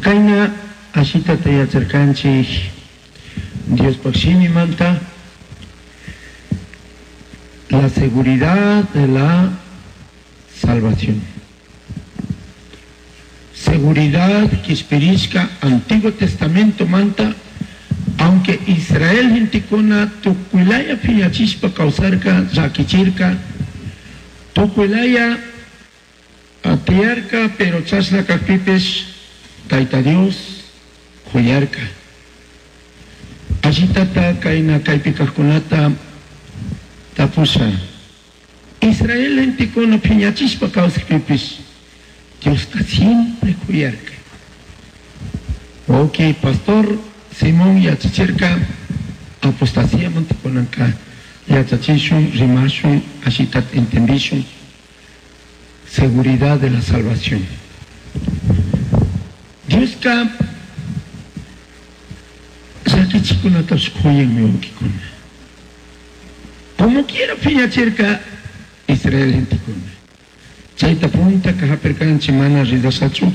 Kaina ashita tayacercanchi Dios Pakshini manta la seguridad de la salvación. Seguridad que espirishka Antiguo Testamento manta, aunque Israel hintikuna tukuilaya piñachispa causarka yakichirka, tukuilaya atiarka pero chasla kakpipes Taita Dios joyarka. Ashitata kaina kaipikakunata tapusa. Israel hintikuna piñachispa causarkipis Dios está siempre joyarka. Ok, pastor Simón yachichirka apostasía manticonanca yachachishun rimashun ashitat entendishun seguridad de la salvación. Dios ka yakichikunata shkoyen meonkikuna como quiera piñachirka Israel gentikuna chayta punta kaha perkanchi mana rizasachu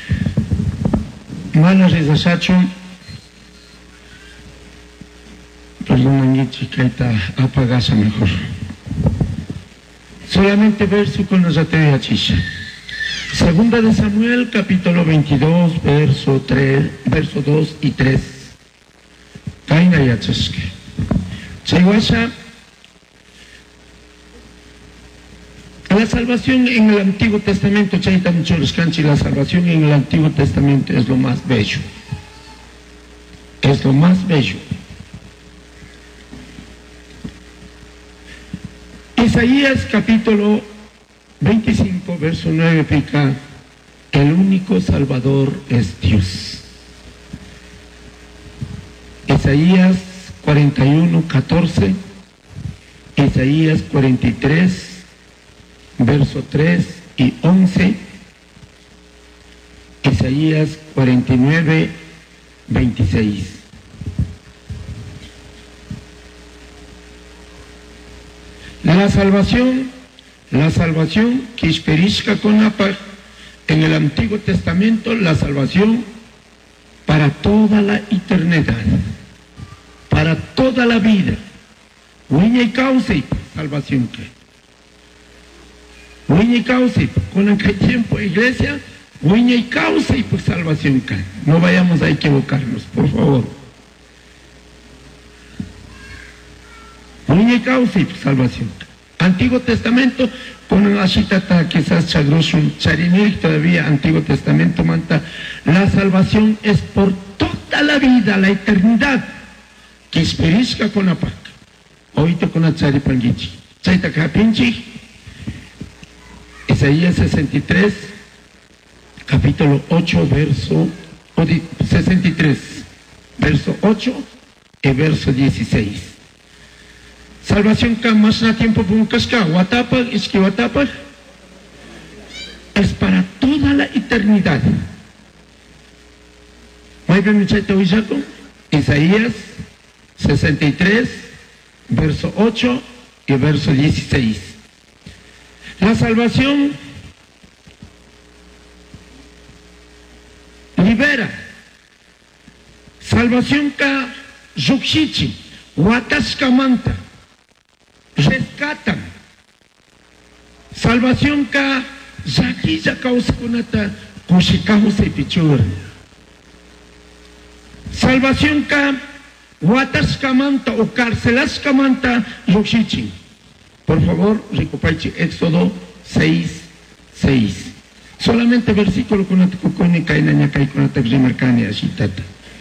perdón, chicaita, apagasa mejor. Solamente verso con los atreviachisha. Segunda de Samuel, capítulo 22, verso 2 y 3. Kaina yachaske. Chayguasha. La salvación en el Antiguo Testamento, chaita muchorescanchi, la salvación en el Antiguo Testamento es lo más bello. Es lo más bello. Isaías capítulo 25, verso 9 pica, el único Salvador es Dios. Isaías 41, 14, Isaías 43, verso 3 y 11, Isaías 49, 26. La salvación que espirishka konapaj en el Antiguo Testamento, la salvación para toda la eternidad, para toda la vida. Huiña y causa salvación que. Huiña y causa, con el tiempo iglesia, huiña y causa y pues salvación que. No vayamos a equivocarnos, por favor. Huiña y causa y pues salvación. Antiguo Testamento, con ashitata quizás chagroshun charinil todavía Antiguo Testamento manta, la salvación es por toda la vida, la eternidad, que espirishka con apak. Oíste con achari pangichi. Chaita kapinchi. Isaías 63, capítulo 8, verso 63, verso 8 y verso 16. Salvación ka más na tiempo punkaska, watapag, iski watapag, es para toda la eternidad. Muy bien, muchachos, Isaías 63, verso 8 y verso 16. La salvación libera. Salvación ka yukshichi, wataska manta, rescatan. Salvación ka zakilla kauskunata kushikahu se pichur. Salvación ka wataska manta o carcelaska manta yukshichi. Por favor, recupaichi Éxodo 6, 6. Solamente versículo con la tuconi kainanya kai con la tagrimarcani ashitata.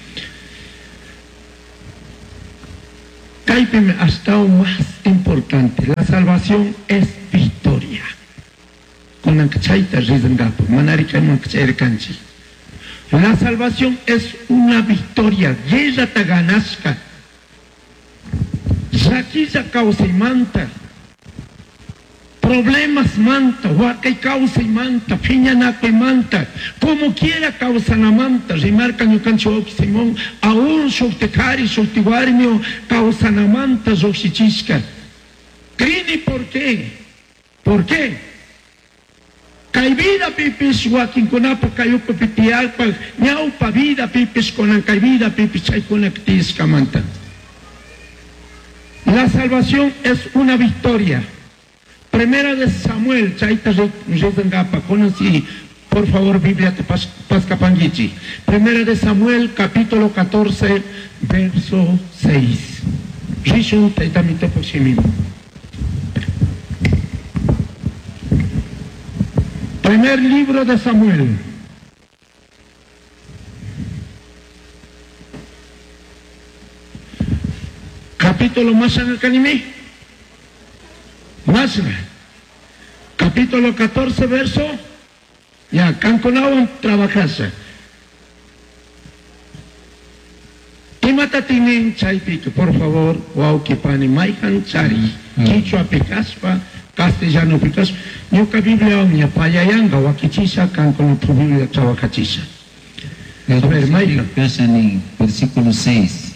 Kaipeme hasta aún más importante, la salvación es victoria. Con ancachaita rizangapo, manarika mancachairkanchi. La salvación es una victoria, guerra taganashka. Zakisa causa y manta. Problemas manta, huacay causa y manta, piñanaco y manta, como quiera causa la manta, rimarca no cancho Simón, aún shoctecari, shoctiguarmio, causa la manta, zoxichisca. Crini, ¿por qué? ¿Por qué? Kay vida pipis wakin kunapa kayupa pitialpa ñaupa vida pipis konan kay vida pipis chaykuna ktiskamanta. La salvación es una victoria. Primera de Samuel, chaita rezangapa, conocí, por favor, Biblia te pascapangichi. Primera de Samuel, capítulo 14, verso 6. Rishun taitamito poshimim. Primer libro de Samuel. Capítulo más en el canimé. Más. Capítulo 14, verso. Ya, canconao trabajase. Imatatinin chaypik, por favor, waukipani maihan chari. Quichua picaspa, castellano picaspa. Ñuka Biblia omnia payayanga wakichisha cancono tu Biblia trabajachisha. A ver, maihan. Versículo 6.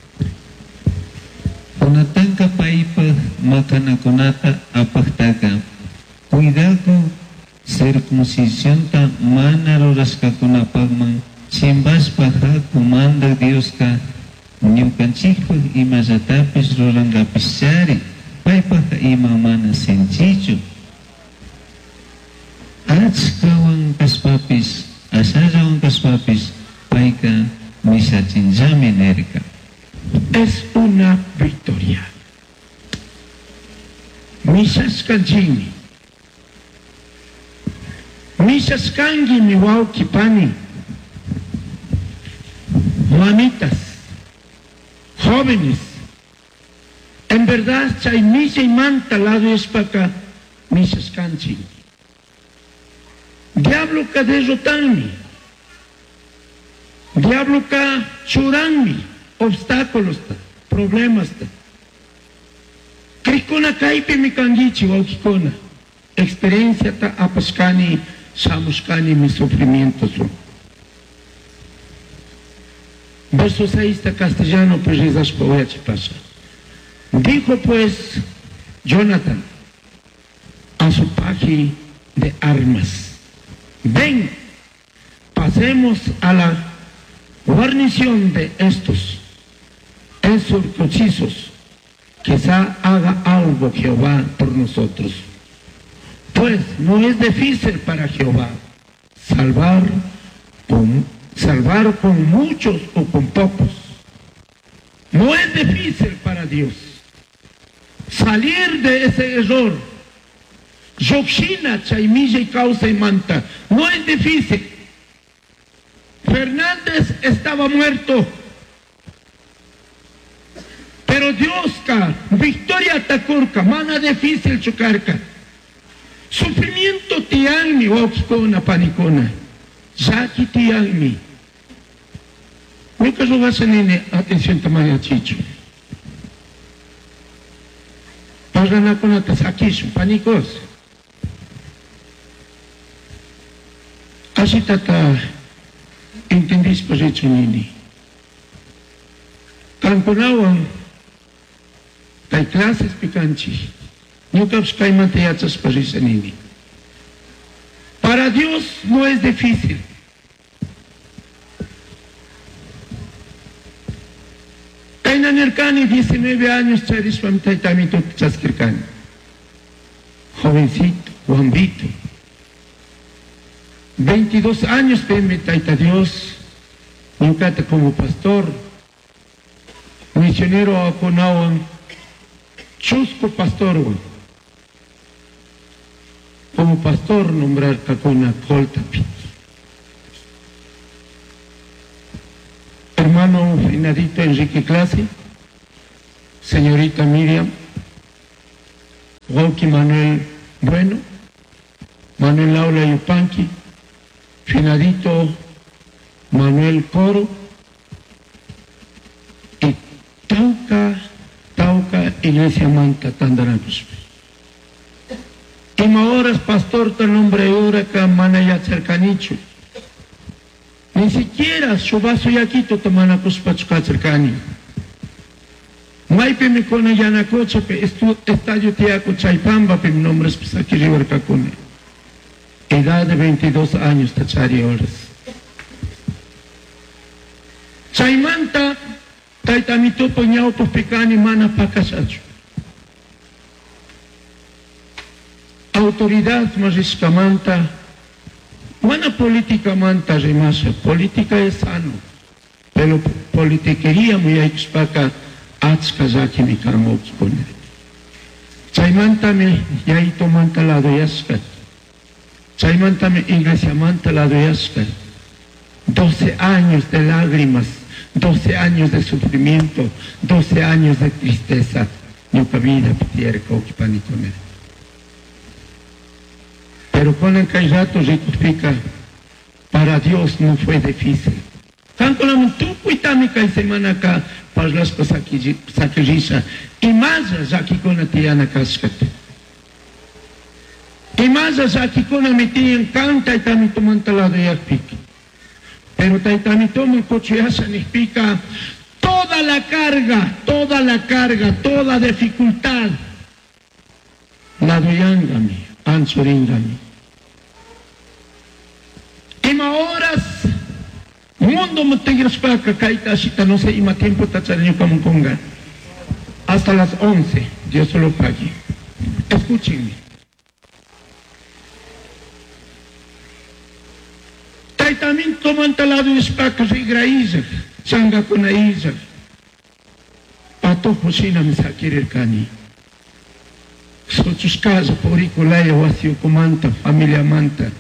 Kunatanka paipa makanakunata apaktaga. Cuidado circuncisión ta mana ruraskakunapagman chimbaspaja kumanda Dios ka ñukanchikpa imasatapis rurangapisari paipaja ima mana sinchichu. Achkawan kaspapis asallawan kaspapis paika misachinllami nerka. Es una victoria. Misas kanjini. Misas kangi mi waukipani. Mamitas, jóvenes. En verdad, chay misa y manta lado es para misas kanji. Diablo ka derrotanmi. Diablo ka churanmi. Obstáculos, problemas. Krikona kaipe mi kangichi waukikona. Experiencia ta apaskani, samuskani mis sufrimientos. Verso 6 está castellano, pues esas voy a pasa. Dijo pues Jonathan a su paje de armas: ven, pasemos a la guarnición de estos encircuncisos, quizá haga algo Jehová por nosotros. Pues no es difícil para Jehová salvar con muchos o con pocos. No es difícil para Dios salir de ese error. Yoxina, chaimilla y causa y manta. No es difícil. Fernández estaba muerto. Pero Dios, victoria tacurca, mana difícil chocarca. Sufrimiento tianmi, wakikona panicona. Yaki tianmi. Nunca lo vas a nene, atención tamaña chicho. Pagana con atasaquish, panicos. Así tata, entendís por hecho nini. Canconawan, hay clases picanchi. Nunca os cae manteachas por ese nini. Para Dios no es difícil. Kainanerkani, 19 años, chariswam taitamito chaskirkani. Jovencito, guambito. 22 años, peme taita Dios, nunca como pastor, misionero a Conawan, chusco pastor, como pastor nombrar Cacona Coltapi. Hermano finadito Enrique Clase, señorita Miriam, Rocky Manuel Bueno, Manuel Laura Yupanqui, finadito Manuel Coro, y Tauca Iglesia Manta Tandaranos. Y ahora es pastor tan nombre Uraca Manaya Cercanicho. Ni siquiera su vaso yaquito tomana cuspachuca cercani. Maipe me cona yanacocha pe estadio tiaco chaipamba pe mi nombre es aquí river cacone. edad de 22 años, tachari horas. Chaymanta, taytamitupo ñawpo picani mana pakasachu. Autoridad mariscamanta, mana política manta remasa, política es sano, pero politiquería muy expaka atskazaki mi kamoxpone. Chaymanta me yaito manta la doyasca, chaymanta me iglesia manta la doyasca, 12 años de lágrimas, 12 años de sufrimiento, 12 años de tristeza, nunca vida pitiera kokipani con él. Pero con el rato rectifica, para Dios no fue difícil. Tanto la montupo y tamika y semana acá, para las cosas sacrifica, y más aquí con la tiana cascate. Y más aquí con la metí en canta y también tomando la de pique. Pero también tomo el coche y significa toda la carga, toda dificultad. La doyangami, ansuringami. Ima horas, mundo me tigres para que caita chita, no sé, ima tiempo tacharño como ponga. Hasta las 11, Dios se lo pague. Escúchenme. También toman talado de espacas y graízas, changa con aizas. Pato Josina me saquir el cani. Sochus casa, poricolaya, vacío comanta, familia manta.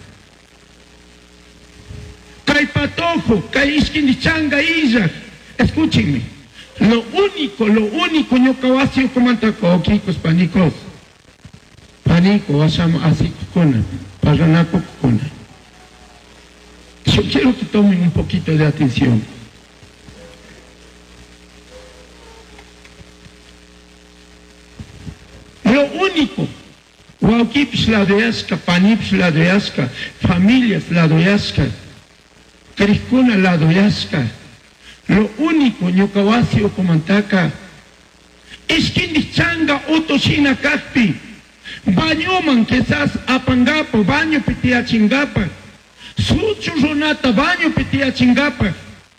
Cay patojo, cay isquini changa isa. Escúchenme. Lo único, yo vacío comanta coquicos, panicos. Panico, asama así cocona, paranaco cocona. Yo quiero que tomen un poquito de atención. Lo único, Huauquips la doyasca, Panips la doyasca, familias la doyasca, Criscuna la doyasca, lo único, Ñucahuacio Comantaca, es que ni changa otosina caspi, bañoman quizás apangapo, baño pitia chingapa, Suchu Ronata, baño pitia chingapa.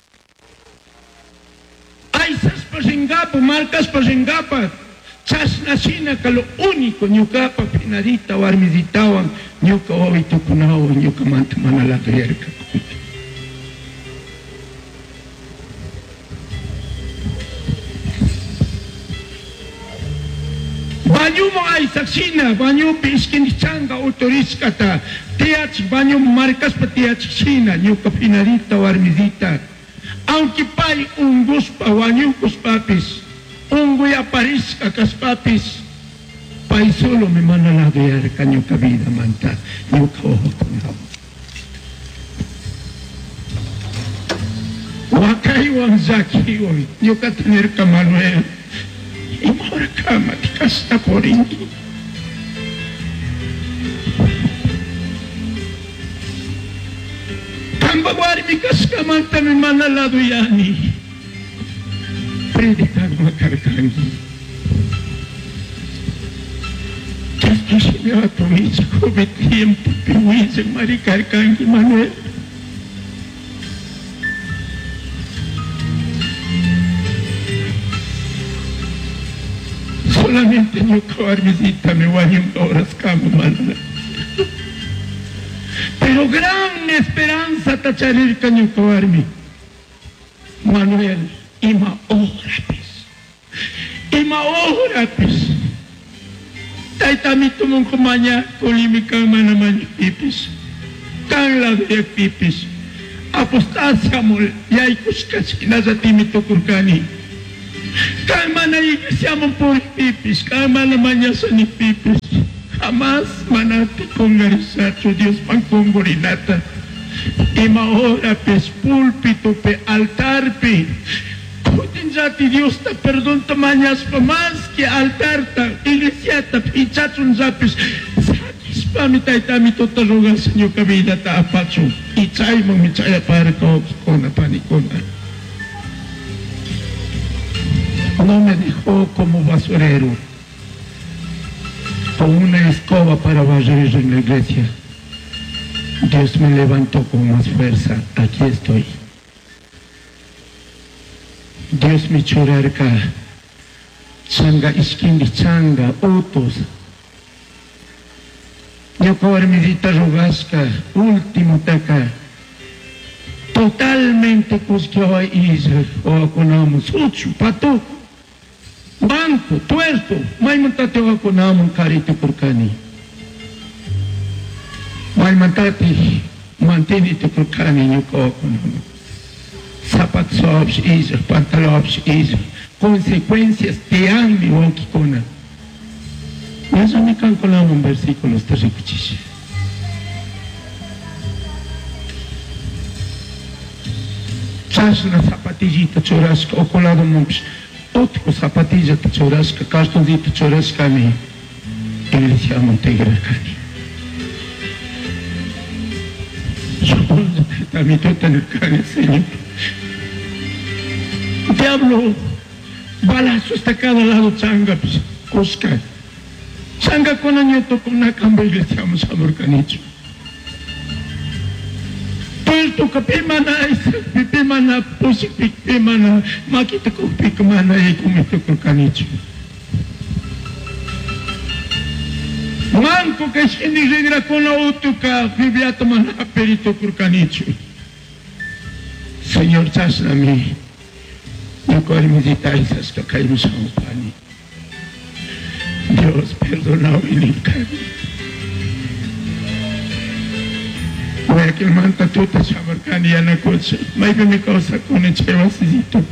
Aisas pa chingapa, marcas pa chingapa. Chasnacina que lo único, ñucapa, pinadita o armiditawan, ñuca ovi tucunao, ñuca mantumana la verga. Bañumo aisasina, baño pisquinichanga, autoriscata. Teach baño marcas pa teach china, ñuca pinadita o armidita. Aunque pay un guspa, bañucos papis, un güey aparezca cas papis, pay solo me manda la verga, ñuca vida manta, ñuca ojo con agua. Wakay wan zaki hoy, ñuca tener Manuel, y ahora cama, ticasta por ingi. Tambaguari mi cascamanta me manda la doyani. Predicar macarcangi. Que se me va a tomar joven tiempo, pihuiz en maricarcangi, Manuel. Solamente yo acabar visita me voy a horas cama, Manuel. Pero gran esperanza tacharir caño coarmi. Manuel, ima ora pis. Taitami tumong kumanya, kulimika manamanya pipis. Kan la de pipis. Apostasia mol, yay kuskasina sa timito kurkani. Kan manayigasiya mong puri pipis, kan manamanya sa ni pipis. Jamás manati conversacho Dios pancongorinata. Ima ora pes púlpito pe altar pe. Kutinjati Dios ta perdón tamañas pa más que altar ta iglesia ta pichachun zapis. Sakis pa mitay tami tota roga señor kabida ta apacho. Ichay mong michaya para kona panikona. No me dejó como basurero, con una escoba para barrer en la iglesia. Dios me levantó con más fuerza, aquí estoy. Dios me churarca, changa iskindi changa, otos. Yo cobarmidita rogasca, último taca. Totalmente cusqueó Israel, o aconamos, uchu, pato, banco, tuerto, maimantate o aconamos, carito curcani. Maimantate, mantenite curcani, yo aconamos. Zapatos Israel, pantalones Israel, consecuencias te han mi wonquicona. Eso me cancolamos un versículo, está ricuchiche. Chas na zapatillita churrasca, o colado monks, otro zapatilla churrasca, cartoncito churrasca, mi iglesia Montegra Cani. También tú tenés cani, Señor. Diablo, balazo está a cada lado, changa, cosca. Changa con añoto con una camba iglesia, vamos a morcanicho. Puerto capimana, pipimana, pusipimana, makita ko pikmana, y comito con canicho. Manco que se ni regra con la utuca, viviato mana, perito con canicho. Señor, chasna mi. No corrimos esas que caímos a un pani. Dios perdona mi lincani. Voy a que manta tuta chamarcani a la cosa. Maiga mi cosa con el chevasito.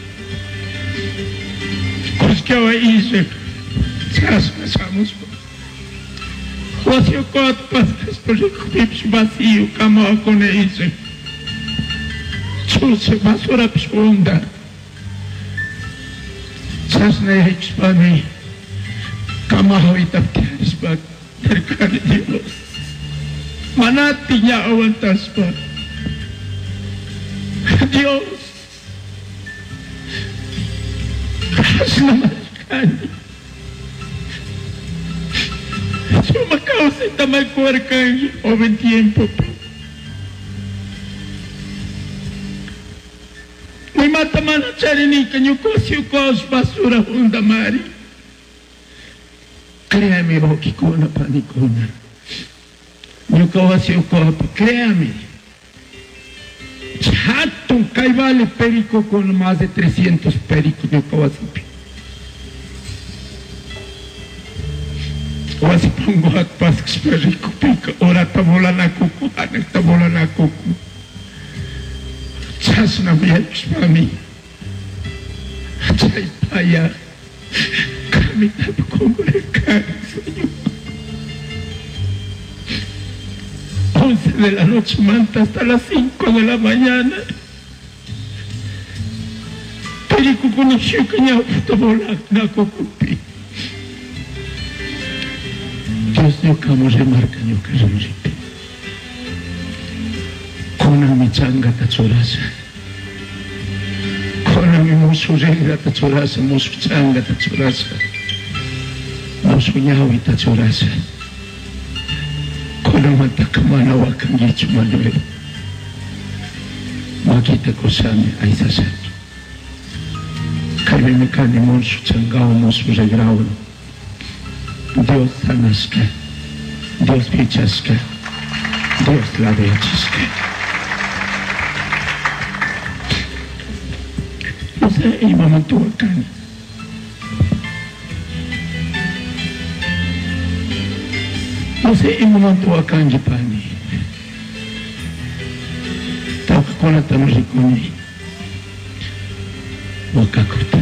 Cosque va Isaac. Chas pasamos. Ocio cot pasas por el pips vacío, cama con el Isaac. Chuse basura pshunda. Chasna expani, kamahoita tiarispa, terkari Dios. Manatinya awantaspa. Dios. Chasna marcani. Suma causa tamal cuarcan, joven tiempo. May mataman at charini kanyo kos basura hundamari. Créame, Okikuna Panicuna. Créame. Chato, caivale perico con más de 300 pericos. Oasi pongo a pasx perico pica. Ora tabolana cucu, tabolana cucu. Chasna mi expami. Chay paya. Caminar como el Señor. 11 de la noche manta hasta las 5 de la mañana. Perico con el chicaña tabola na cucupi. Dios no camos remarca no que remrite. Kona mi changa tachorasa. Kona mi musu renga tachorasa, musu changa tachorasa. Musu nyawi tachorasa. Kona matakamana wakangichu manuel. Makita kosame aisasaki. Kaime mekani musu changao musu regrao. Dios sanasca. Dios pichasca. Dios la vechisca. No sé, y mamá tuvo acá. No sé, y mamá tuvo acá en Japani. Toca con la tamariconi. Wakakuta.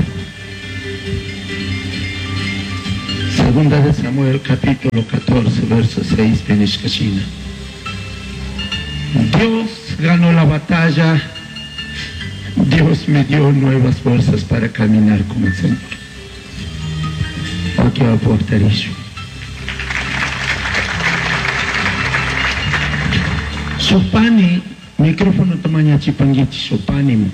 Segunda de Samuel, capítulo 14, verso 6, Benishkashina. Dios ganó la batalla. Dios me dio nuevas fuerzas para caminar con el Señor. Aquí va a aportar eso. Sopani, micrófono tamaño chipanguichi, sopani.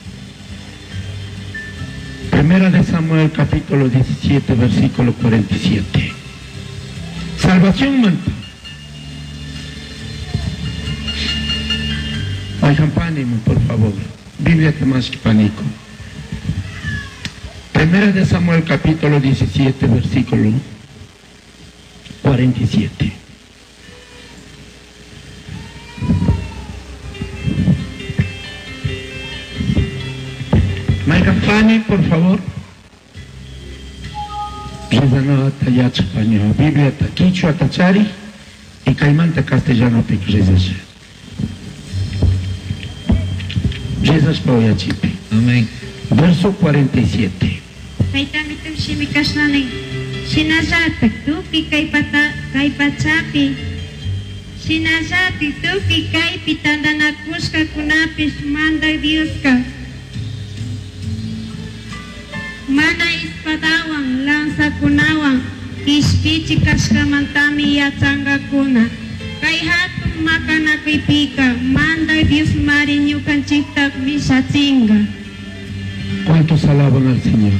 Primera de Samuel, capítulo 17, versículo 47. Salvación manta. Mayhampánimo, por favor. Biblia Temas Panico. Primera de Samuel, capítulo 17, versículo 47. Mayhampani, por favor. Rezana Tayacha Paño, Biblia Taquicho Atachari y Caimanta Castellano Picrizas. Rezas Paoyachipi. Amén. Verso 47. Kaitamitum shimikasnaning. Sinasatak tuki kay pachapi. Sinasati tuki kay pitandanakuska kunapis manda Dioska. Mana ispadawang lansa kunawang ispichi kaskamantami yachanga kuna. Kay hatong makanakipika manda Dios marinyukan chiktak misachinga. ¿Cuántos alaban al Señor?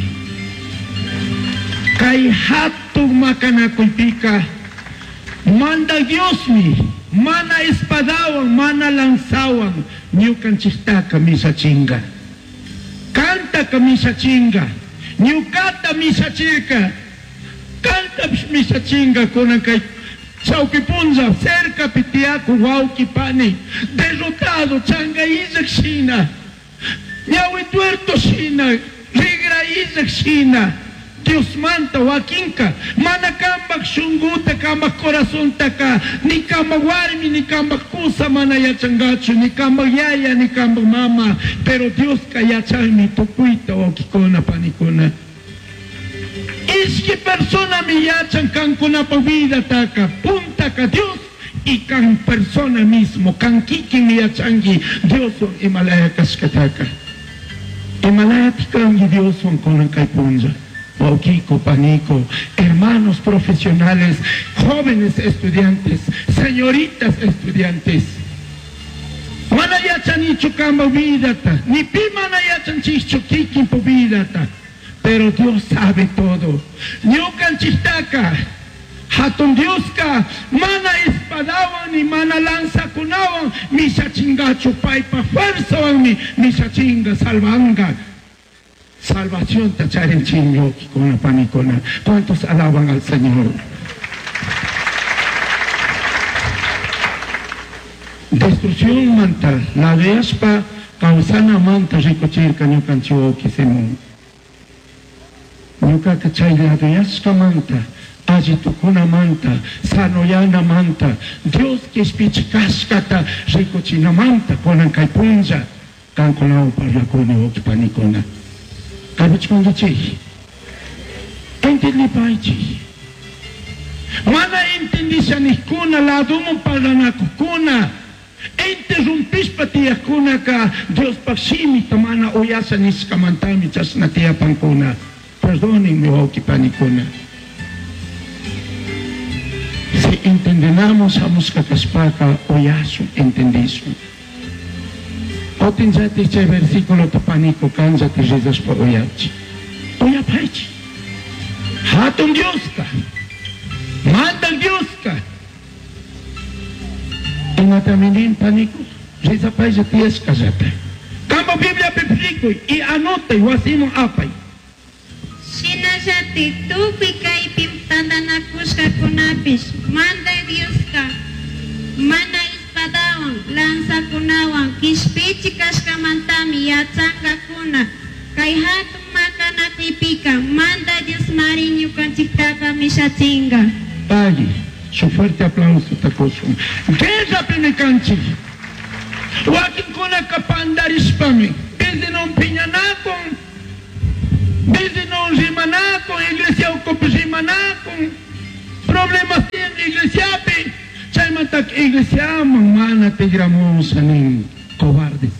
Kay hatong makanakipika manda Dios mi mana espadawang mana lansawan nyukan chiktak misachinga. Canta camisa chinga. Nyukata misa chica, canta misa chinga con el Chauquipunza, cerca Pitiaco, Huauquipani, derrotado, Changa Isaac China, Yahui Tuerto China, Rigra Isaac China, Dios manta, Huaquinca, Manacamba, Xunguta, Camba Corazón Taca, ni Camba Guarmi, ni Camba Cusa, Manaya Changacho, ni Camba Yaya, ni Camba Mama, pero Dios Kayachami, Tocuita, Huaquicona, Panicona. Es que persona mi yachan can con la vida taca, punta ca Dios y can persona mismo, can kiki mi yachangi, Dios son Himalaya Cascataca. Himalaya ticangi Dios son con la caipunza. Huauquico, Panico, hermanos profesionales, jóvenes estudiantes, señoritas estudiantes. Manayachan y chocamba vidata, ni pi manayachan chichoquiquin po vidata, pero Dios sabe todo. Ñucan chistaca, hatun Dioska, mana espadawan ni mana lanza kunawan, misa chingacho paipa fuerza van misa chinga salvanga. Salvación tachar en chingo con la panicona. ¿Cuántos alaban al Señor? Destrucción manta, la vespa causana manta ricochirca ñucan chivo kisemu. Ñuca cachay la vespa manta, agitukuna manta, sanoyana manta, Dios que espichicascata ricochina manta con el caipunza, cancolao para la cone o panicona. Kabichkonda chi. Entendi pai chi. Mana entendi sanikuna la dumo para na kukuna. Interrumpis patia kuna ka Dios paksimi tamana oyasa niskamantami chas natia pankuna. Perdonen mi oki panikuna. Si entendenamos a muskakaspaka oyasu entendisu. Otin jati che versículo tapanico kanja te Jesus pa oyachi. Oyapaichi. Hatun Dioska. Manda Dioska. Inataminin panico. Jesus pa jati eskajate. Kama Biblia piplico y anota y wasimo apay. Sinasati tupi kay pimtandanakuska kunapis manda Dioska. Mana ispadawang lansa kunawang kispichi kaskamantami yatsanga kuna kay hatong makanakipika manda Dios marinyo kan chiktaka misachinga. Pague su fuerte aplauso tacoso. Guerra penicanchi. Wakin kuna kapandarispami. Desde non piñanakon. Desde non rimanakon. Iglesia ocupa rimanakon. Problemas tiene iglesia pe. Chaymatak iglesia mana te gramos anin cobardes.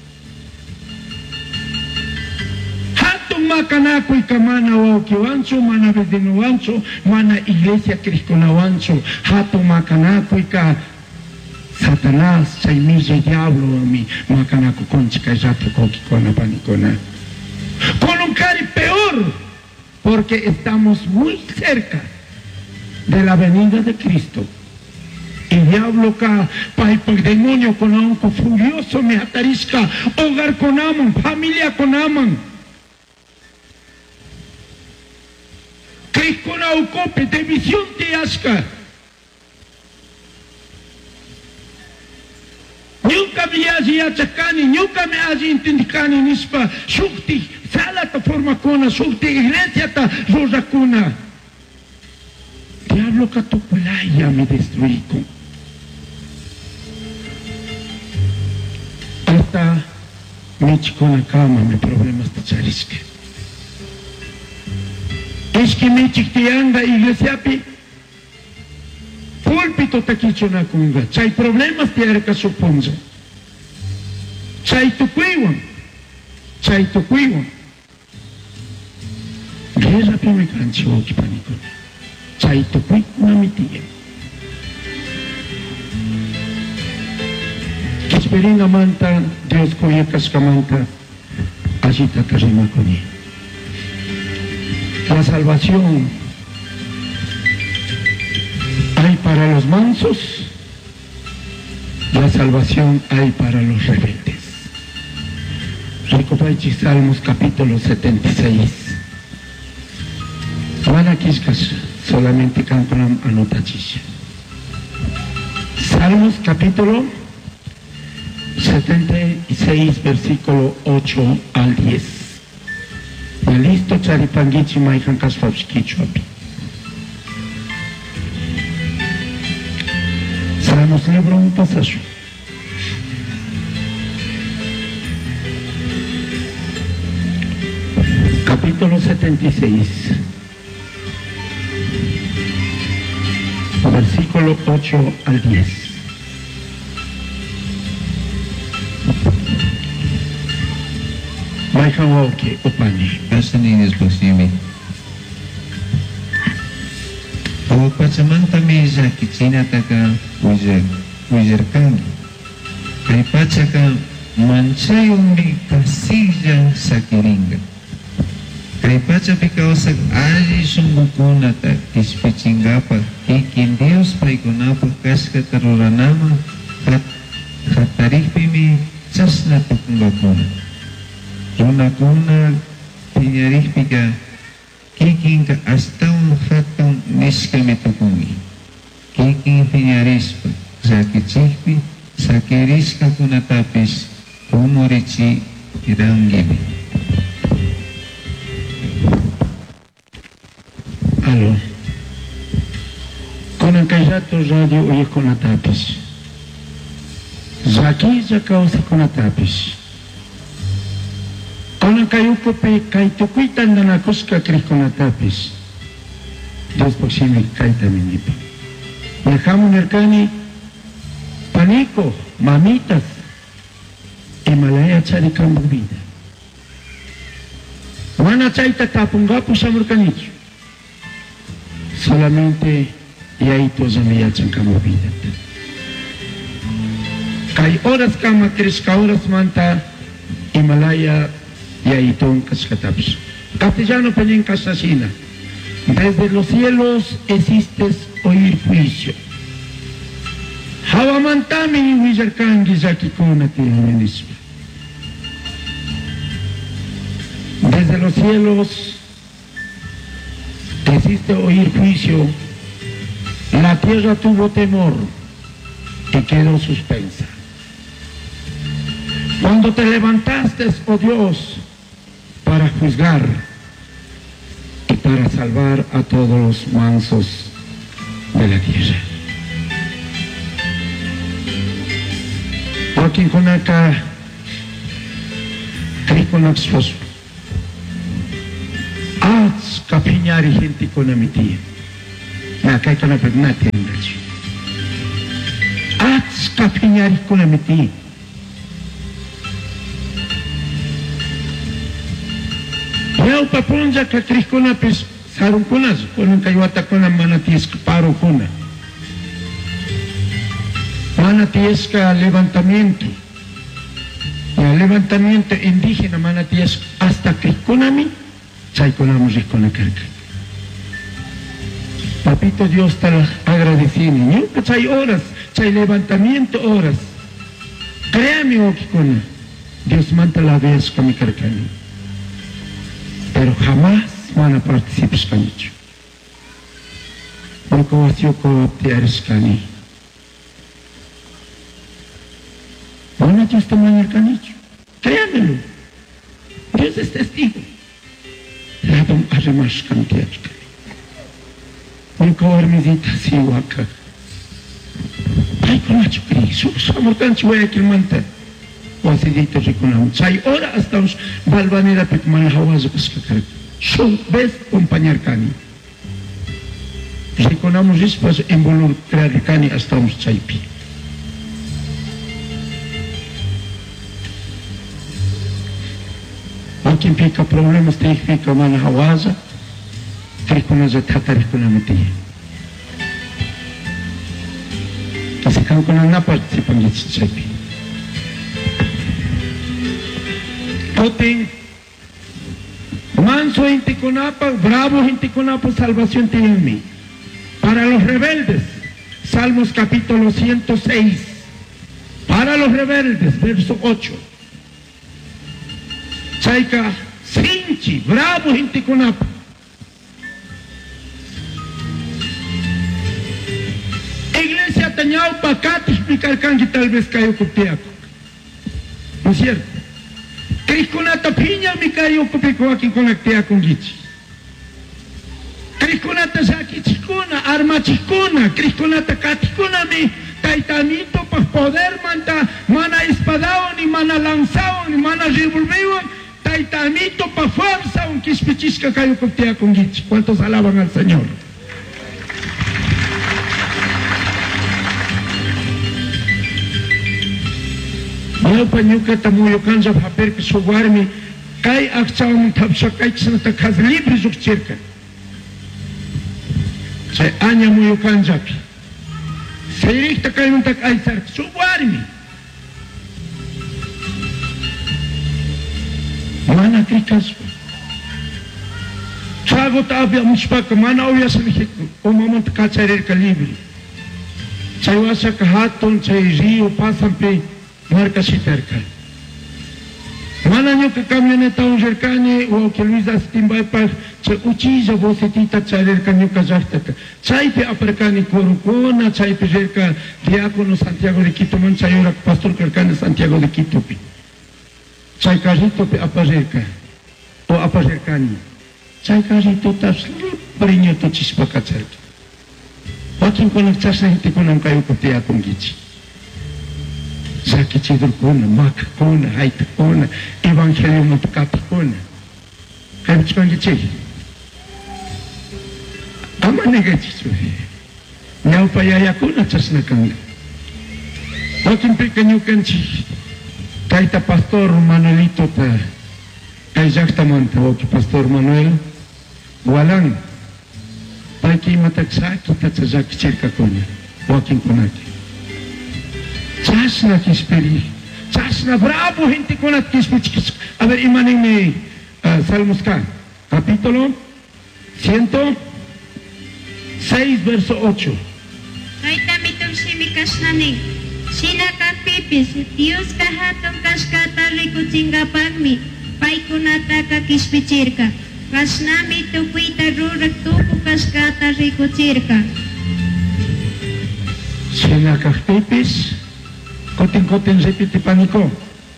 Hatun makanako y kamana waukiwancho, mana vedenowancho, mana iglesia cristonawancho, hatun makanako y ka Satanás, chaymille diablo a mi makanako conchica yato kokikona panicona. Con un cari peor, porque estamos muy cerca de la venida de Cristo. Y diablo ka, paipag demonio con amon, furioso me atarisca, hogar con amon, familia con amon. Cristo na ucope, de visión te asca. Nunca me haji achakani, nunca me haji intindikani nispa, shukti, sala ta forma kuna, shukti iglesia ta rosa kuna. Diablo ka tukulaya me destruí con. Hasta me chico na cama, me problemas de charisque. Es que me chiquiteanga iglesia pi, púlpito taquicho na kunga, chay problemas te arca suponza. Chay tucuiwan, guerra pi me cancho oki pánico, chay tucui na mi tía. Esperina manta, Dios coye cascamanta, agita carrima con él. La salvación hay para los mansos, la salvación hay para los rebeldes. Recopaichi Salmos capítulo 76. Manakiskas solamente cantan anotachisha. Salmos capítulo 76, versículo 8 al 10. Ya listo, charipangichi maikan kasfavskichu api. Salmos libro un pasaje. Capítulo 76. Versículo 8 al 10. Maikan wauke upani. Pasaninis Basimi. O pachamanta mesa kichina taka ujarkangi. Kay pachaka manchayumi kasilla sakiringa. Kay pachapi kausak alli sumbukunata kispichingapa kikin Dios paykunapa kaska taruranama hatarikpimi chasna tukungakuna. Runakuna piñarikpika kikinka hasta un hatun niskami tukungi. Kikin piñarispa sakichikpi sakiriska kunatapis humorichi irangimi. Aló. Con el Cayato Radio oye con la tapis. Zaki ya causa con la tapis. Con el Cayuco pe Caitucuita andana cusca cris con la tapis. Dios posible Caita minipa. Dejamos nercani panico, mamitas, Himalaya charicambo vida. Wana chaita tapungapu samurcanicho. Solamente y ahí todos me hacen como vida. Hay horas kama cresca horas manta Himalaya y ahí ton cascataps. Castellano peñen casasina. Desde los cielos existes oír juicio. Hawamantami huizarkangi zakikuna timenisme. Desde los cielos existe oír juicio, la tierra tuvo temor y quedó suspensa. Cuando te levantaste, oh Dios, para juzgar y para salvar a todos los mansos de la tierra. Joaquín Conaka, Criconaxfoso. Kapinyari gente con amiti. Na kay kana natin dachi. Kapinyari con amiti. Yau papunja ka krikona pes sarung kunas kunang kayuata kuna manatis paro kuna. Manatis ka levantamiento. El levantamiento indígena manatis hasta krikonami. Chay conamos con la carga. Papito Dios te agradecido. Nunca hay horas chay levantamiento horas. Créame, Okikona, Dios manda la vez con mi carcani. Pero jamás van a participar con ello. Porque vacío con te eres cani. Van a Dios te manda el canillo. Créamelo. Dios es testigo. La don arremas cantiar. Nunca hormidita si waka. Ay, con la chupri. Su amor cancho voy a que manta. O así dito reconamos. Chay hora hasta os balvanera pekman hawazo kaskakar. Su vez acompañar cani. Reconamos después involucrar cani hasta os chaypi. Quien fica problemas tem que ficar mana hawaza, reconhece tata reconhece. Kasi kang kunan na participam disso sabi. Poting manso gente conapa, bravo gente conapa, salvación tiene en mí. Para los rebeldes, Salmos capítulo 106. Para los rebeldes, verso 8. Chaika, Sinchi, bravo gente conapa. Iglesia tañao pacate explicar canji tal vez cayo copiaco. ¿No es cierto? Crisconata piña mi cayo copiaco aquí con actea con gichi. Crisconata saki chicona, arma chicona, Crisconata caticona mi taitanito para poder manta, mana espadao, ni mana lanzao, ni mana revolveo. Taitanito pa fuerza un quispichisca cayo cotea con gichi. ¿Cuántos alaban al Señor? Yo pañuca tamuyo canza paper que soguarmi kai akchao mun tapsa kai kisanta kaz libre zuk cerca. Se aña muyo canza pi. Se irikta kai mun tak aizar soguarmi. Mana krikas. Chago tabia muspaka mana oya salihe o mamant kacharer ka libre. Chaiwasa ka haton chay rio pasan pe marca sitarka. Mana nyo ka camioneta un jerkane o que Luisa Stimbay pa chay uchiza bosetita charer ka nyo ka zahtaka. Chay pe aparkani korukona, chay pe jerka diácono Santiago de Quito man chayora pastor karkane Santiago de Quito pi. Chay carrito pe apajerka o apajerkani. Chay carrito tas libriño to chispakacharki. Wakin konakchas na hindi ko nang kayo kotea kong gichi. Sakit sidor ko na, maka ko na, haita ko na, evangelyo mo tukati ko na. Kaya chikong gichi. Ama nega chicho. Nyau payaya ko na chas na kang. Wakin pe kanyo kanchi. Kaita Pastor Manuelito ta kay Jactaman ta o Pastor Manuel walang paki mataksa kita sa Jactirka ko niya walking ko natin chas na kisperi chas na bravo hindi ko nat kisperi a ver imaning may Salmos ka capítulo 106 verso 8 Kaita mitong simikas na ning Sina kapipis, Dios kahatong kaskata rikuchinga pagmi, pay kunata kakispichirka. Kasnami tupuita rurak tupu kaskata rikuchirka. Sina kapipis, koting-koting repiti paniko.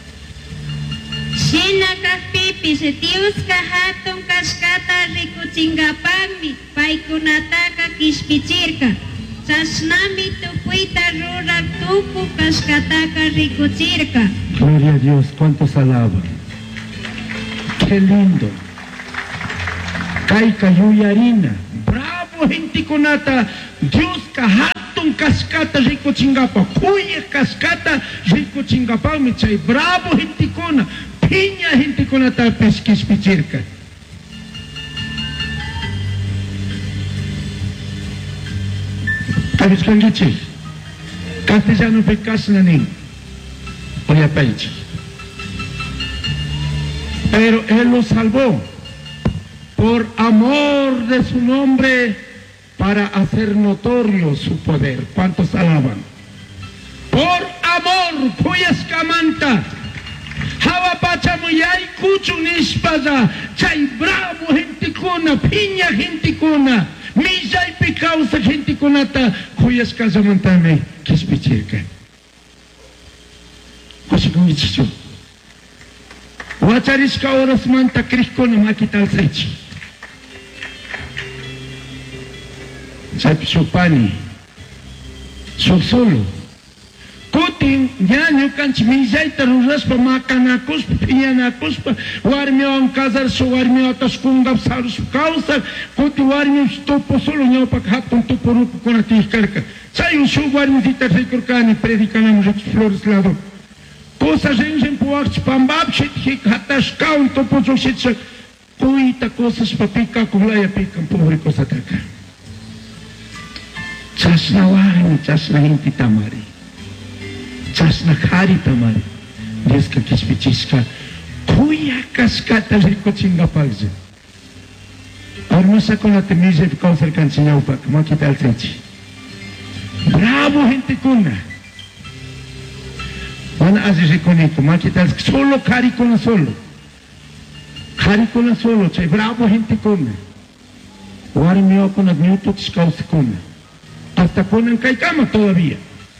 Sina kapipis, Dios kahatong kaskata rikuchinga pagmi, pay kunata kakispichirka. Sasnami tupuita rurak tupu kaskataka rikuchirka. Gloria a Dios, ¿cuántos alaban? Qué lindo. Kai kayuyarina. Bravo, gente conata. Dios kahatong kaskata rico chingapa. Puye kaskata rico chingapa. Me chay bravo, gente cona. Piña, gente conata pesquis pichirka. ¿Sabes con qué? Castellano pecas na ning. Oya peichi. Pero Él los salvó por amor de su nombre para hacer notorio su poder. ¿Cuántos alaban? por amor, kuyaskamanta. Hawa pachamuyay kuchu nishpaza, chay bravo gente kuna, piña gente kuna, millay picausa gente kunata, kuyaskasamantame, kispichirka. Kusikungichichu. Wachariska horas manta krikuna makital saichi. Chapsupani, solo. Kutin, ñaño kanchi millaita ruraspa makanakuspa, piñanakuspa, warmiwan casarsu, warmiwan taskungap saruspa kawsar, kuti warmiwan topo solo ñawpak hatun toporuku kunatijkarka. Chay ushu warmisita rikurkani, predicanamos aquí Flores lado. Cosa rinjen puach pambabchit, hik hatashkaun topo chushitsa, kuita cosas papika, kublaya pican, pobre cosa taka. Chasna wahni, chasna hinti tamari. Chasna khari tamari. Deska kispichiska. Kuya kaskata rico chingapagze. Armasa con la temisa de causa el cancinaupac. Makita al sechi. Bravo gente kuna. Wana azi riconito. Makita al solo khari kuna solo. Khari kuna solo. Chay bravo gente kuna. Wari mio kuna miuto chiscausi kuna. Hasta ponen caicama todavía.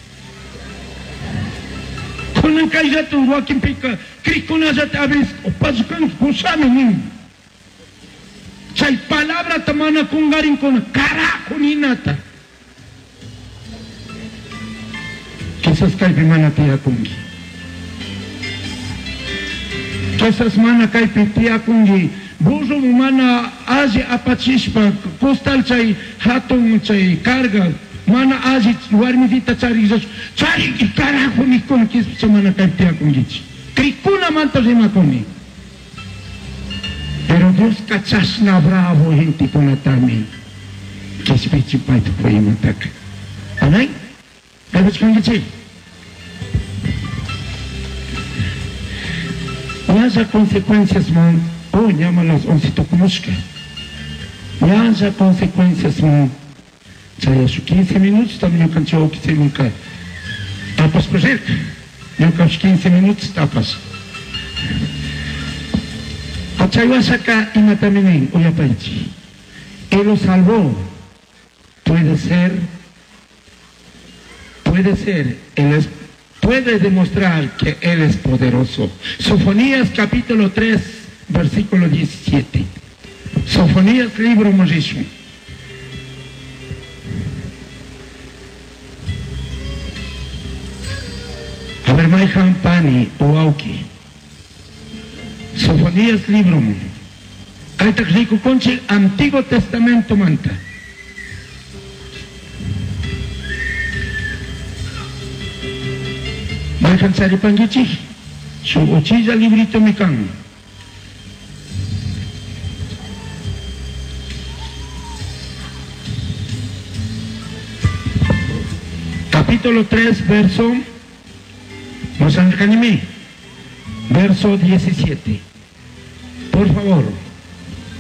Ponen caigato, Joaquín Pica, Cricuna ya te abres, o pasucan, kusame ni. Chay palabra tamana con garin con carajo ni nata. Quizás caipi mana tía kungi. Quizás mana caipi tía kungi. Buzo mana azi apachispa, costal chay hatun chay carga, mana azi warmivita charizos, chay y carajo ni con que se mana caitea con gichi. Cricuna manta rima con. Pero Dios cachasna bravo gente con atami. Que se pichi paito fue mantaka. ¿Anay? ¿Sabes con gichi? Las consecuencias man. Oh, llama las 11 tocomusca. Ya haya consecuencias, no. Chaya su 15 minutos, también yo cancho que se nunca. Tapas por cerca. Yo cancho 15 minutos, tapas. Achaywa saca y mataminen, oya paichi. Él lo salvó. Puede ser, puede demostrar que Él es poderoso. Sofonías capítulo 3. Versículo 17. Sofonías, libro Moisés. A ver, Maihan Pani o Auki. Sofonías, libro Moisés. Ahí te rico conche, Antiguo Testamento manta. Maihan Saripangichi. Su ochilla librito mikan. Capítulo 3, verso, verso 17. Por favor.